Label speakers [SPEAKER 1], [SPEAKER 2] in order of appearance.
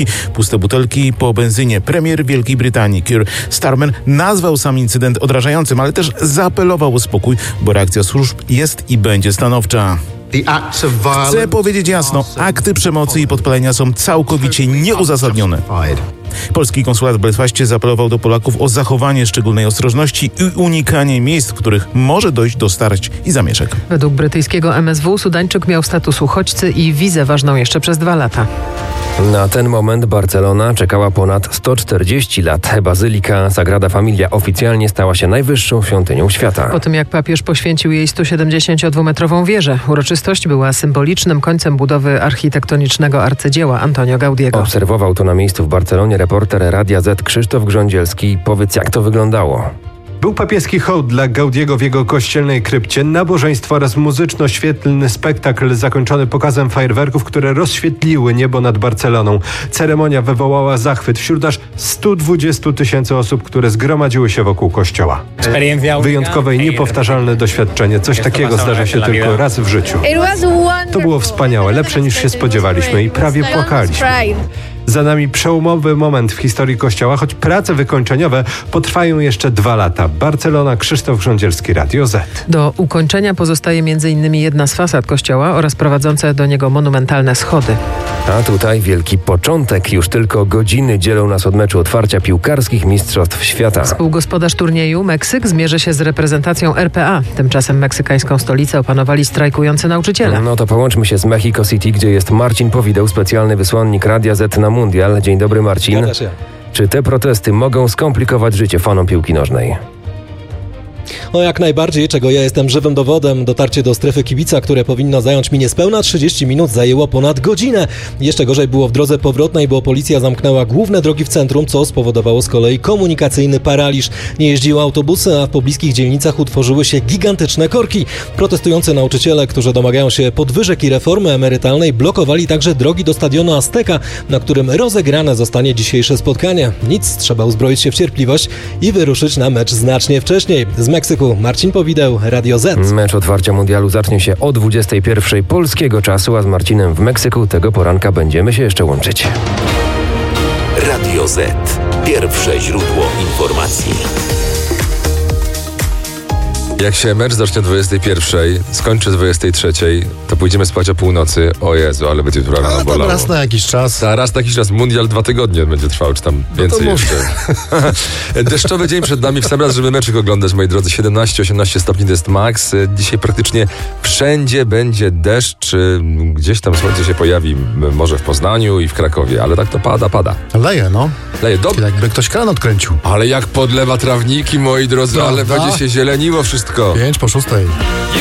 [SPEAKER 1] Puste butelki po benzynie. Premier Wielkiej Brytanii Keir Starmer nazwał sam incydent odrażającym, ale też zaapelował o spokój, bo reakcja służb jest i będzie stanowcza. Chcę powiedzieć jasno, akty przemocy i podpalenia są całkowicie nieuzasadnione. Polski konsulat w Belfaście zaapelował do Polaków o zachowanie szczególnej ostrożności i unikanie miejsc, w których może dojść do starć i zamieszek.
[SPEAKER 2] Według brytyjskiego MSW Sudańczyk miał status uchodźcy i wizę ważną jeszcze przez 2 lata.
[SPEAKER 3] Na ten moment Barcelona czekała ponad 140 lat. Bazylika Sagrada Familia oficjalnie stała się najwyższą świątynią świata.
[SPEAKER 2] Po tym jak papież poświęcił jej 172-metrową wieżę, uroczystość była symbolicznym końcem budowy architektonicznego arcydzieła Antonio Gaudiego.
[SPEAKER 3] Obserwował to na miejscu w Barcelonie reporter Radia Z Krzysztof Grządzielski. Powiedz, jak to wyglądało?
[SPEAKER 4] Był papieski hołd dla Gaudiego w jego kościelnej krypcie, nabożeństwo oraz muzyczno-świetlny spektakl zakończony pokazem fajerwerków, które rozświetliły niebo nad Barceloną. Ceremonia wywołała zachwyt wśród aż 120 000 osób, które zgromadziły się wokół kościoła. Wyjątkowe i niepowtarzalne doświadczenie. Coś takiego zdarza się tylko raz w życiu. To było wspaniałe, lepsze niż się spodziewaliśmy i prawie płakaliśmy. Za nami przełomowy moment w historii Kościoła, choć prace wykończeniowe potrwają jeszcze 2 lata. Barcelona, Krzysztof Grządzielski, Radio Z.
[SPEAKER 2] Do ukończenia pozostaje m.in. jedna z fasad kościoła oraz prowadzące do niego monumentalne schody.
[SPEAKER 3] A tutaj wielki początek. Już tylko godziny dzielą nas od meczu otwarcia piłkarskich Mistrzostw Świata.
[SPEAKER 2] Współgospodarz turnieju Meksyk zmierzy się z reprezentacją RPA. Tymczasem meksykańską stolicę opanowali strajkujący nauczyciele.
[SPEAKER 3] No to połączmy się z Mexico City, gdzie jest Marcin Powideł, specjalny wysłannik Radia Z na Mundial. Dzień dobry, Marcin. Czy te protesty mogą skomplikować życie fanom piłki nożnej?
[SPEAKER 5] No jak najbardziej, czego ja jestem żywym dowodem. Dotarcie do strefy kibica, które powinno zająć mi niespełna 30 minut, zajęło ponad godzinę. Jeszcze gorzej było w drodze powrotnej, bo policja zamknęła główne drogi w centrum, co spowodowało z kolei komunikacyjny paraliż. Nie jeździły autobusy, a w pobliskich dzielnicach utworzyły się gigantyczne korki. Protestujący nauczyciele, którzy domagają się podwyżek i reformy emerytalnej, blokowali także drogi do stadionu Azteca, na którym rozegrane zostanie dzisiejsze spotkanie. Nic, trzeba uzbroić się w cierpliwość i wyruszyć na mecz znacznie wcześniej. Z Meksyku Marcin Powideł, Radio Z.
[SPEAKER 3] Mecz otwarcia mundialu zacznie się o 21:00 polskiego czasu, a z Marcinem w Meksyku tego poranka będziemy się jeszcze łączyć.
[SPEAKER 6] Radio Z. Pierwsze źródło informacji.
[SPEAKER 7] Jak się mecz zacznie o 21:00, skończy o 23:00, to pójdziemy spać o północy. O Jezu, ale będzie tu rano bolało.
[SPEAKER 8] Raz na jakiś czas.
[SPEAKER 7] Raz na jakiś czas. Mundial 2 tygodnie będzie trwał, czy tam więcej jeszcze. Deszczowy dzień przed nami, w sam raz, żeby meczyk oglądać, moi drodzy. 17-18 stopni to jest maks. Dzisiaj praktycznie wszędzie będzie deszcz. Gdzieś tam słońce się pojawi, może w Poznaniu i w Krakowie, ale tak to pada.
[SPEAKER 8] Leje, no.
[SPEAKER 7] Leje.
[SPEAKER 8] Jakby ktoś kran odkręcił.
[SPEAKER 7] Ale jak podlewa trawniki, moi drodzy, ale będzie się zieleniło wszystko.
[SPEAKER 8] 5 po 6.